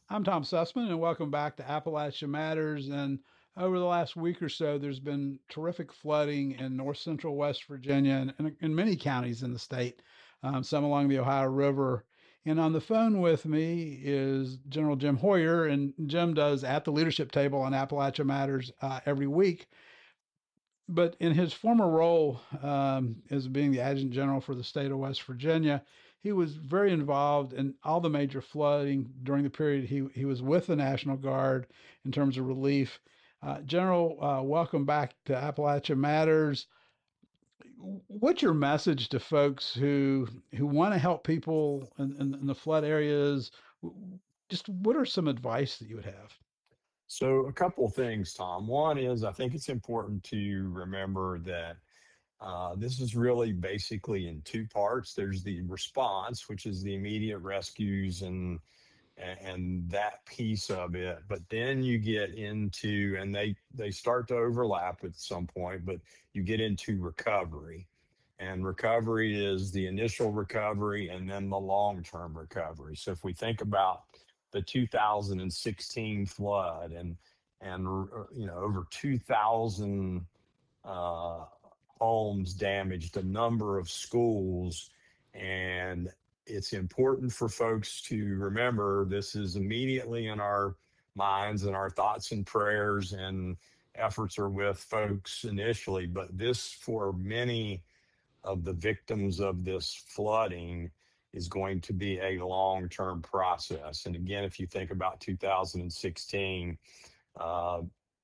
I'm Tom Sussman, and welcome back to Appalachia Matters. And over the last week or so, there's been terrific flooding in north central West Virginia and in many counties in the state, some along the Ohio River. And on the phone with me is General Jim Hoyer, and Jim does At the Leadership Table on Appalachia Matters every week. But in his former role as being the Adjutant General for the state of West Virginia, he was very involved in all the major flooding during the period he was with the National Guard in terms of relief. General, welcome back to Appalachia Matters. What's your message to folks who want to help people in the flood areas? Just what are some advice that you would have? So, a couple of things, Tom. One is I think it's important to remember that this is really basically in two parts. There's the response, which is the immediate rescues and that piece of it. But then you get into, and they start to overlap at some point, but you get into recovery. And recovery is the initial recovery and then the long-term recovery. So if we think about the 2016 flood and over 2,000 uh, homes damaged, a number of schools, and it's important for folks to remember this is immediately in our minds and our thoughts and prayers and efforts are with folks initially, but this for many of the victims of this flooding is going to be a long-term process. And again, if you think about 2016, uh,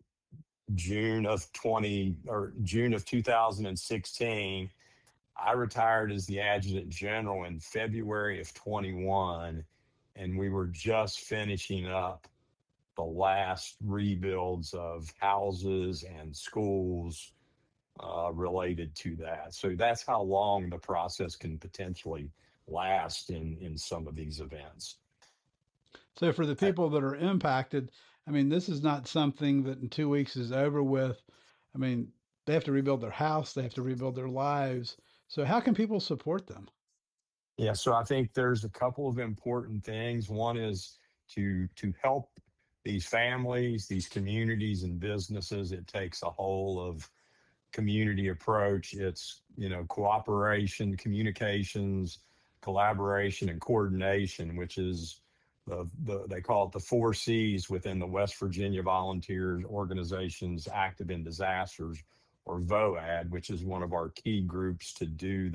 June of 2016, I retired as the adjutant general in February of 21, and we were just finishing up the last rebuilds of houses and schools related to that. So that's how long the process can potentially last in some of these events. So for the Uh, people that are impacted, I mean, this is not something that in 2 weeks is over with. I mean, they have to rebuild their house, they have to rebuild their lives. So how can people support them? Yeah, so I think there's a couple of important things. One is to help these families, these communities and businesses. It takes a whole of community approach. It's, cooperation, communications, collaboration, and coordination, which is they call it the four C's within the West Virginia Volunteers Organizations Active in Disasters, or VOAD, which is one of our key groups to do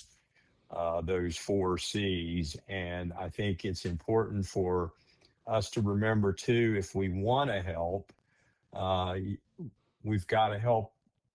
those four C's. And I think it's important for us to remember too, if we want to help, uh, we've got to help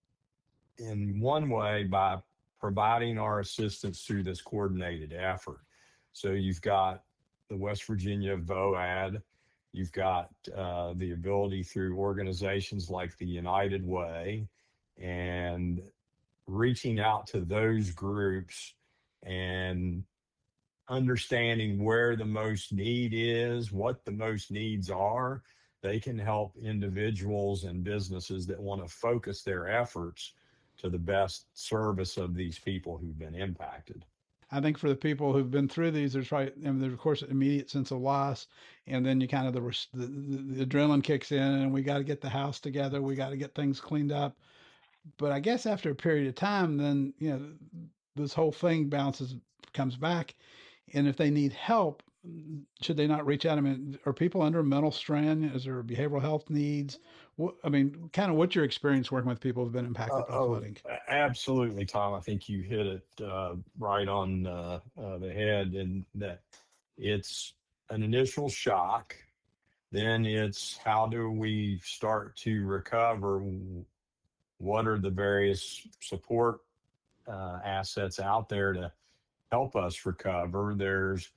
in one way by providing our assistance through this coordinated effort. So you've got the West Virginia VOAD, you've got the ability through organizations like the United Way and reaching out to those groups and understanding where the most need is, what the most needs are. They can help individuals and businesses that want to focus their efforts to the best service of these people who've been impacted. I think for the people who've been through these, there's of course an immediate sense of loss, and then you kind of the adrenaline kicks in, and we got to get the house together, we got to get things cleaned up. But I guess after a period of time, then this whole thing bounces comes back, and if they need help, should they not reach out? I mean, are people under mental strain? Is there behavioral health needs? I mean, kind of what's your experience working with people who've been impacted by Oh, flooding? absolutely, Tom. I think you hit it right on the head, and that it's an initial shock. Then it's how do we start to recover? What are the various support assets out there to help us recover? There's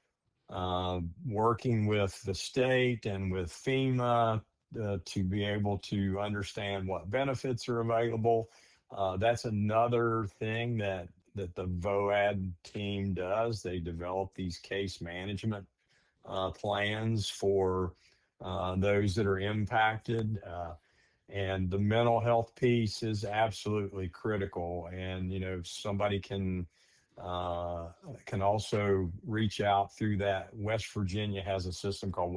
working with the state and with FEMA to be able to understand what benefits are available. That's another thing that the VOAD team does. They develop these case management plans for those that are impacted. And the mental health piece is absolutely critical. And somebody can also reach out through that. West Virginia has a system called